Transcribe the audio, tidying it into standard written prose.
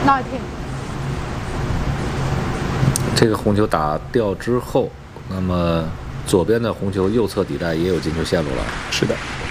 那挺。 这个红球打掉之后，那么左边的红球右侧底袋也有进球线路了。 是的。